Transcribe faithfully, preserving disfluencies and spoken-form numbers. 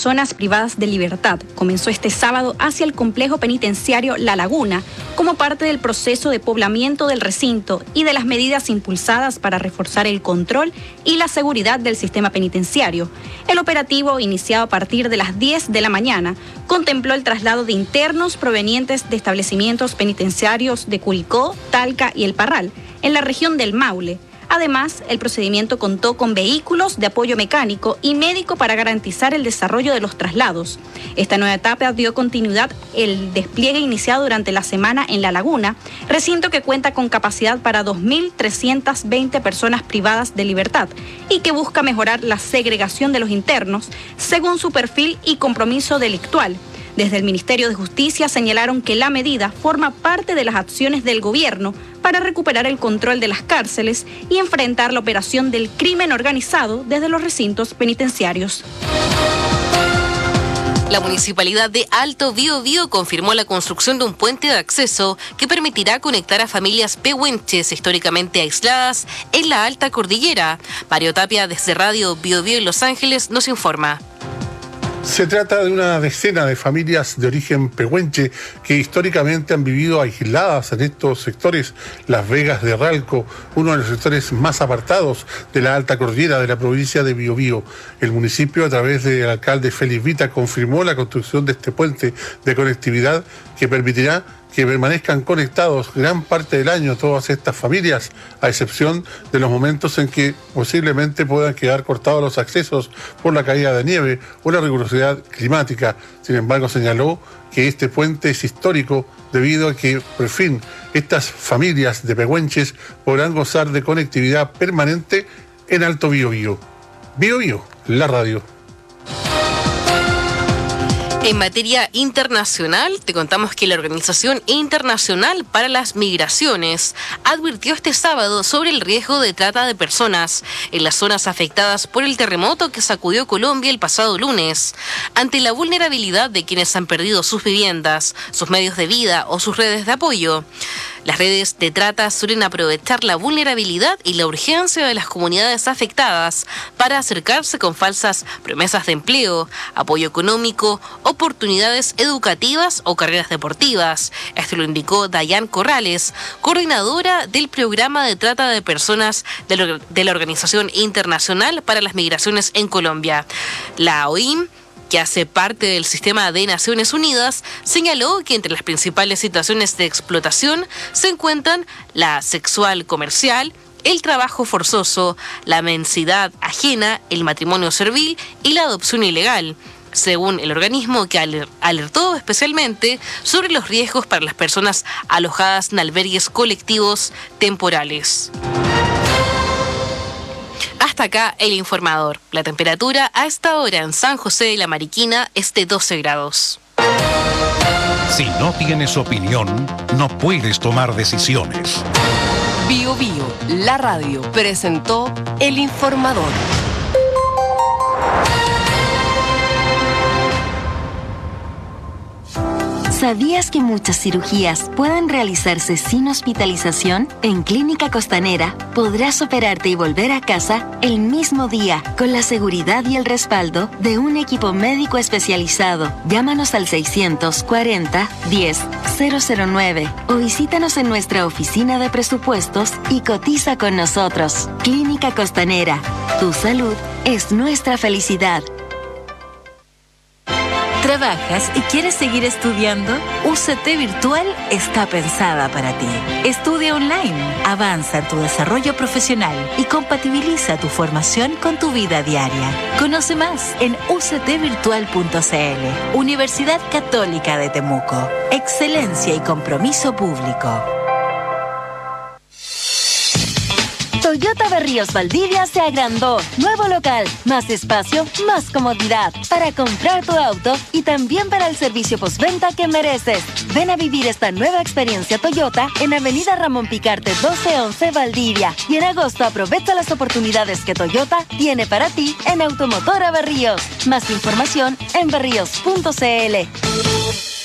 personas privadas de libertad comenzó este sábado hacia el complejo penitenciario La Laguna como parte del proceso de poblamiento del recinto y de las medidas impulsadas para reforzar el control y la seguridad del sistema penitenciario. El operativo, iniciado a partir de las diez de la mañana, contempló el traslado de internos provenientes de establecimientos penitenciarios de Curicó, Talca y El Parral, en la región del Maule. Además, el procedimiento contó con vehículos de apoyo mecánico y médico para garantizar el desarrollo de los traslados. Esta nueva etapa dio continuidad al despliegue iniciado durante la semana en La Laguna, recinto que cuenta con capacidad para dos mil trescientas veinte personas privadas de libertad y que busca mejorar la segregación de los internos según su perfil y compromiso delictual. Desde el Ministerio de Justicia señalaron que la medida forma parte de las acciones del gobierno para recuperar el control de las cárceles y enfrentar la operación del crimen organizado desde los recintos penitenciarios. La Municipalidad de Alto Biobío confirmó la construcción de un puente de acceso que permitirá conectar a familias pehuenches históricamente aisladas en la Alta Cordillera. Mario Tapia, desde Radio Biobío en Los Ángeles, nos informa. Se trata de una decena de familias de origen pehuenche que históricamente han vivido aisladas en estos sectores. Las Vegas de Ralco, uno de los sectores más apartados de la alta cordillera de la provincia de Biobío. El municipio, a través del alcalde Félix Vita, confirmó la construcción de este puente de conectividad que permitirá que permanezcan conectados gran parte del año todas estas familias, a excepción de los momentos en que posiblemente puedan quedar cortados los accesos por la caída de nieve o la rigurosidad climática. Sin embargo, señaló que este puente es histórico debido a que, por fin, estas familias de pehuenches podrán gozar de conectividad permanente en Alto Biobío. Biobío, la radio. En materia internacional, te contamos que la Organización Internacional para las Migraciones advirtió este sábado sobre el riesgo de trata de personas en las zonas afectadas por el terremoto que sacudió Colombia el pasado lunes. Ante la vulnerabilidad de quienes han perdido sus viviendas, sus medios de vida o sus redes de apoyo, las redes de trata suelen aprovechar la vulnerabilidad y la urgencia de las comunidades afectadas para acercarse con falsas promesas de empleo, apoyo económico, oportunidades educativas o carreras deportivas. Esto lo indicó Dayan Corrales, coordinadora del programa de trata de personas de la, de la Organización Internacional para las Migraciones en Colombia. La O I M, que hace parte del sistema de Naciones Unidas, señaló que entre las principales situaciones de explotación se encuentran la sexual comercial, el trabajo forzoso, la mensidad ajena, el matrimonio servil y la adopción ilegal, según el organismo, que alertó especialmente sobre los riesgos para las personas alojadas en albergues colectivos temporales. Hasta acá el informador. La temperatura a esta hora en San José de la Mariquina es de doce grados. Si no tienes opinión, no puedes tomar decisiones. Biobío, la radio, presentó el informador. ¿Sabías que muchas cirugías pueden realizarse sin hospitalización? En Clínica Costanera podrás operarte y volver a casa el mismo día con la seguridad y el respaldo de un equipo médico especializado. Llámanos al seiscientos cuarenta, diez, cero cero nueve o visítanos en nuestra oficina de presupuestos y cotiza con nosotros. Clínica Costanera, tu salud es nuestra felicidad. ¿Trabajas y quieres seguir estudiando? U C T Virtual está pensada para ti. Estudia online, avanza en tu desarrollo profesional y compatibiliza tu formación con tu vida diaria. Conoce más en u c t virtual punto c l. Universidad Católica de Temuco. Excelencia y compromiso público. Toyota Berríos Valdivia se agrandó. Nuevo local, más espacio, más comodidad. Para comprar tu auto y también para el servicio postventa que mereces. Ven a vivir esta nueva experiencia Toyota en Avenida Ramón Picarte doce once Valdivia. Y en agosto aprovecha las oportunidades que Toyota tiene para ti en Automotora Berríos. Más información en berríos punto c l.